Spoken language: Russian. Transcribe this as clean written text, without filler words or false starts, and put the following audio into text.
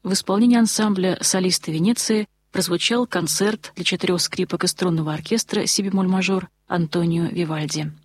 в исполнении ансамбля «Солисты Венеции» прозвучал концерт для 4 скрипок и струнного оркестра си-бемоль мажор Антонио Вивальди.